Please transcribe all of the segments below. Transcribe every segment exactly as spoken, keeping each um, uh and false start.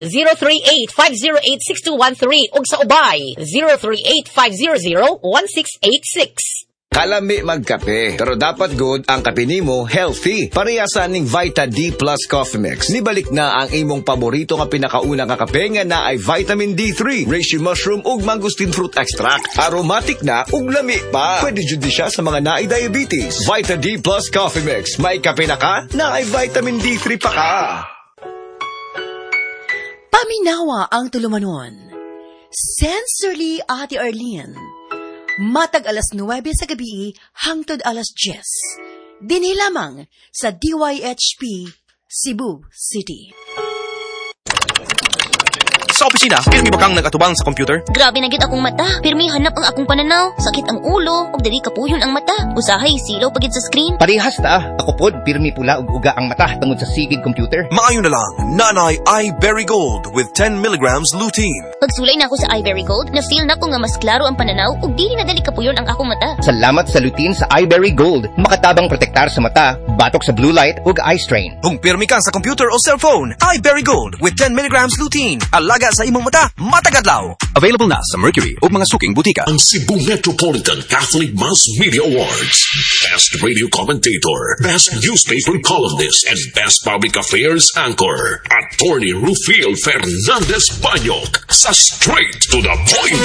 zero three eight five zero eight six two one three ug sa ubay zero three eight five zero zero one six eight six. Kalami magkape, pero dapat good ang kape nimo healthy. Parehasan ning Vita D Plus Coffee Mix. Nibalik na ang imong paborito nga pinakauna nga kape nga na ay vitamin D three, reishi mushroom ug mangosteen fruit extract. Aromatic na ug lami pa. Pwede jud siya sa mga naay diabetes. Vita D Plus Coffee Mix. May kape na ka, na ay vitamin D three pa ka. Paminawa ang tulumanon. Sensorily, Ate Arlene. Matag alas nuwebe sa gabi hangtod alas diyes. Dinhi lamang sa D Y H P Cebu City. Sa opisina, pirmi ba kang nagatubang sa computer? Grabe na gid akong mata. Pirmi hanap ang akong pananaw. Sakit ang ulo, ug dili kapuyon ang mata. Usahay silaw pagid sa screen. Parehas ta. Ako pod pirmi pula ug uga ang mata tungod sa sigid computer. Maayo na lang, Nanay iBerry Gold with ten milligrams lutein. Pagsulay na ako sa iBerry Gold, na-feel na ko nga mas klaro ang pananaw ug dili na dali kapuyon ang akong mata. Salamat sa lutein sa iBerry Gold. Makatabang protektar sa mata, batok sa blue light ug eye strain. Kung pirmi ka sa computer o cellphone, iBerry Gold with ten milligrams lutein. Alaga sa imong mata, matagadlaw. Available na sa Mercury o mga suking butika. Ang Cebu Metropolitan Catholic Mass Media Awards. Best Radio Commentator, Best Newspaper Columnist, and Best Public Affairs Anchor. Attorney Rufil Fernandez Banyok sa Straight to the Point.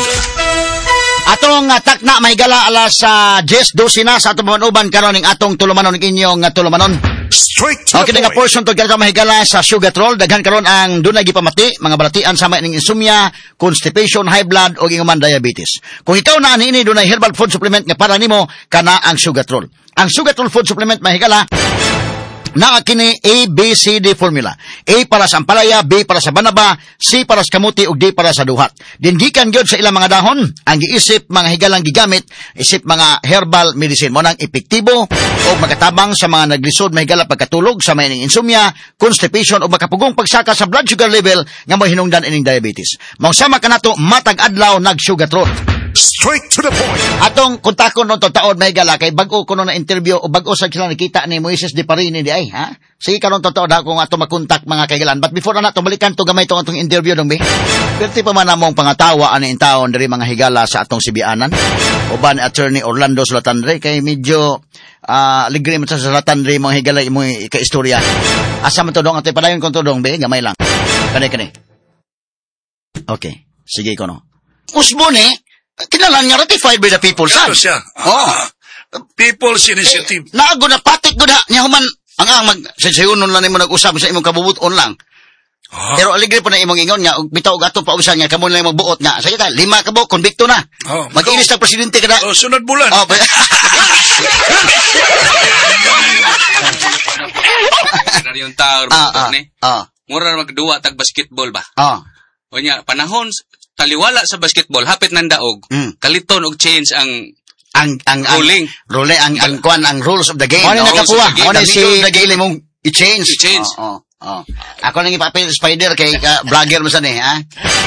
Atong uh, takna may gala alas sa uh, diyes dose na sa atong uban karon ning atong tulumanon inyong uh, tulumanon. Straight to okay, the point. Okay, nga portion to gala mahigala sa Sugatrol. Daghan karon ang dunay gipamati, mga balatian sama ning insomnia, constipation, high blood o inguman diabetes. Kung ikaw na ani ini dunay herbal food supplement nga para nimo kana ang Sugatrol. Ang Sugatrol food supplement mahigala na kini A, B, C, D formula. A para sa ampalaya, B para sa banaba, C para sa kamuti, ug D para sa duhat. Dingikan gyud sa ilang mga dahon, ang giisip mga higalang gigamit, isip mga herbal medicine mo nang epektibo o magatabang sa mga naglisod mahigala pagkatulog sa may insomnia, constipation o makapugong pagsaka sa blood sugar level nga mahinungdan ining diabetes. Mausama kanato matag adlaw nag Sugatrol. Straight to the point. Atong kontakon nung taon may gala kay bag-o ko na interview o bag-o sa sila nakita ni Moises de Parini di ay, ha? Sige karon totoo da kung ato makontak mga kaigalan. But before na nato balikan to gamay tong atong interview dong be. Perti pa man namong pangatawa ani taon diri mga higala sa atong sibianan. Uban attorney Orlando Sulatandre kay medyo uh, ligri man sa Sulatandre mga higala imo ka-istorya. Asa man to dong ato padayon kon to dong be, gamay lang. Kani kani. Okay, sige ko no. Usbone kinalan nga ratified by the people, son. Ano siya? Oh. People's Initiative. Eh, naago na patik ko na. Niya human, ang ang mag, sasayonon lang mo nag-usap sa imong kabubuton lang. Oh. Pero aligre po na imong ingon nga, bitaw gato pa usan nga, kamo lang magbuot nga. Sige ka, lima ka bo, konbikto na. Oh, mag-inis na presidente ka na. Oh, sunod bulan. Oh, yung tao, ah, ah, ni. Ah. Mura na magduwa tag basketball ba? Ah. O niya, panahon, taliwala sa basketball, hapit ng daog, mm. kaliton og change ang ang ang ruling. Ang, ruling, ang, ang, ang, ang rules of the game. Ano na kapuwa? Ano si the game mong i-change? I-change. Oh, oh, oh. Ako nang ipapil spider kay uh, vlogger mo san eh, ha?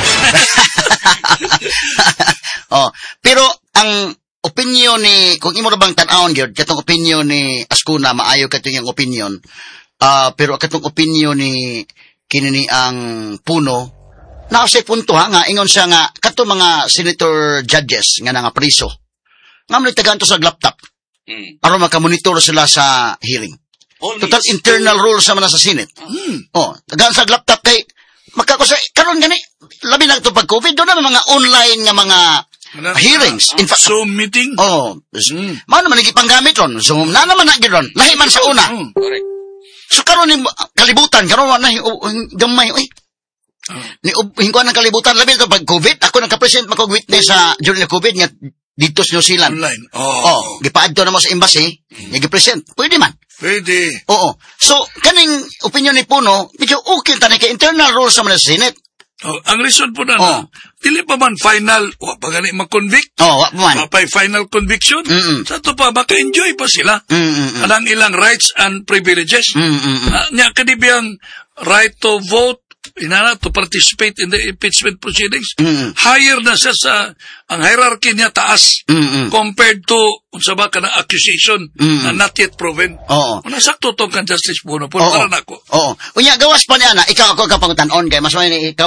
Oh, pero ang opinion ni, kung imo ra bang tan-awon gyud, katong opinion ni Ascuna, maayo katong yung opinion. Uh, pero katong opinion ni kinini ang Puno, na kasi punto ha, nga, ingon siya nga, kato mga senator judges nga nga priso, nga manitagaan to sa laptop, mm. para makamonitor sila sa hearing. Always. Total internal rules naman na sa Senate. Mm. Oh, tagaan sa laptop kay, magkakusay, karon gani, labi na ito pag-COVID, doon naman mga online nga mga ano, hearings. Uh, In fact, Zoom meeting? Oh, mm. Mao naman nagipanggamit ron. Zoom na naman na gidron. Lahi man sa una. Mm. Correct. So karon ni kalibutan, karon na gamay, oy. Ni hingkuan ng kalibutan labi ito pag COVID, ako nagka-present makog-witness sa during the COVID nga dito sa New Zealand. Online. Oh. Oh, gipaadto na mo sa embassy, mm. gi-present. Pwede man. Pwede. Oo. So, kaning opinion ni Puno, medyo okay tanay kay internal rules sa mga Senate. Oh, ang reason po na oh. na, dili pa man final, wa pa gani mag-convict. Oh, wa pa man. Wa pa final conviction. Mm-mm. Sa to pa, maka-enjoy pa sila. Mm-mm. Anang ilang rights and privileges. Mm-mm. Uh, nya kadibiyang right to vote, inana to participate in the impeachment proceedings. Mm-mm. Higher na siya sa, ang hierarchy niya taas. Mm-mm. Compared to, unsa ba ka na accusation Mm-mm. na not yet proven. Oo. Nasakto tong kan Justice Puno po, Oo. para nako. Oo. Unya, gawas pa niya na, ikaw ako kapangutan-on kay mas may ikaw